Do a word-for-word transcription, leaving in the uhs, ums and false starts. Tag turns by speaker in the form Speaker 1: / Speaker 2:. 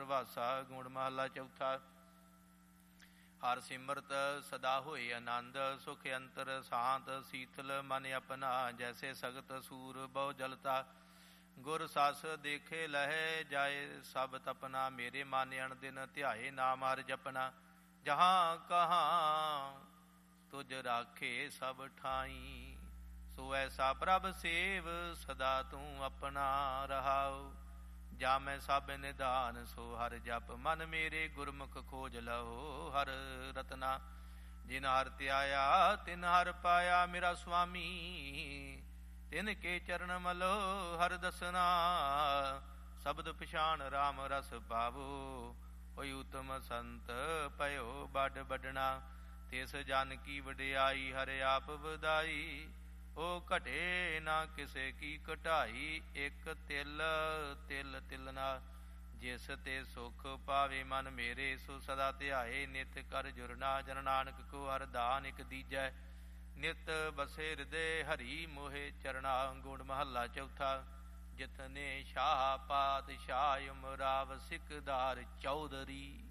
Speaker 1: ਵਾਸਾ। ਗੁਣ ਮਹਲਾ ਚੌਥਾ। ਹਰ ਸਿਮਰਤ ਸਦਾ ਹੋਏ ਆਨੰਦ, ਸੁਖ ਅੰਤਰ ਸ਼ਾਂਤ ਸੀਤਲ ਮਨ ਆਪਣਾ। ਜੈਸੇ ਸਗਤ ਸੂਰ ਬਹੁ ਜਲਤਾ, ਗੁਰ ਸਸ ਦੇਖੇ ਲਹੇ ਜਾਏ ਸਭ ਤਪਨਾ। ਮੇਰੇ ਮਨ ਅਣ ਦਿਨ ਧਿਆਏ ਨਾਮ ਹਰਿ ਜਪਨਾ। ਜਹਾਂ ਕਹਾਂ ਤੁਝ ਰਾਖੇ ਸਭ ਠਾਈ, ਸੋ ਐਸਾ ਪ੍ਰਭ ਸੇਵ ਸਦਾ ਤੂੰ ਆਪਣਾ। ਰਹਾਉ ਜਾ ਮੈਂ ਸਭ ਨਿਧਾਨ ਸੋ ਹਰ ਜਪ, ਮਨ ਮੇਰੇ ਗੁਰਮੁਖ ਖੋਜ ਲਹੋ ਹਰ ਰਤਨਾ। ਜਿਨ ਹਰ ਧਿਆਇਆ ਤਿਨ ਹਰ ਪਾਇਆ, ਮੇਰਾ ਸੁਆਮੀ ਤਿਨ ਕੇ ਚਰਨ ਮਲੋ ਹਰ ਦਸਨਾ। ਸ਼ਬਦ ਪਛਾਣ ਰਾਮ ਰਸ ਪਾਵੋ, ਹੋਈ ਉਤਮ ਸੰਤ ਪਇਓ ਬਡ ਬਡਣਾ। ਤਿਸ ਜਨ ਕੀ ਵਡਿਆਈ ਹਰਿ ਆਪ ਵਧਾਈ, ਉਹ ਘਟੇ ਨਾ ਕਿਸੇ ਕੀ ਘਟਾਈ। ਇੱਕ ਤਿਲ ਤਿਲ ਤਿਲਨਾ, ਜਿਸ ਤੇ ਸੁਖ ਪਾਵੇ ਮਨ ਮੇਰੇ, ਸੋ ਸਦਾ ਧਿਆਏ ਨਿਤ ਕਰ ਜੁਰਨਾ। ਜਨ ਨਾਨਕ ਕੋ ਹਰ ਦਾਨ ਇਕ ਦੀਜੈ, ਨਿਤ ਬਸੇ ਹਿਰਦੇ ਹਰੀ ਮੋਹਿ ਚਰਣਾ। ਗੁਣ ਮਹੱਲਾ ਚੌਥਾ। ਜਿਤਨੇ ਸ਼ਾਹ ਪਾਤਸ਼ਾਹ ਉਮਰਾਵ ਸਿਕਦਾਰ ਚੌਧਰੀ,